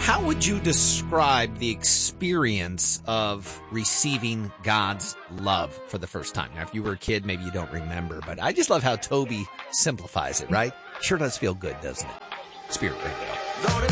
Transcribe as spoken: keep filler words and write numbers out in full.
How would you describe the experience of receiving God's love for the first time? Now, if you were a kid, maybe you don't remember, but I just love how Toby simplifies it, right? Sure does feel good, doesn't it? Spirit Radio.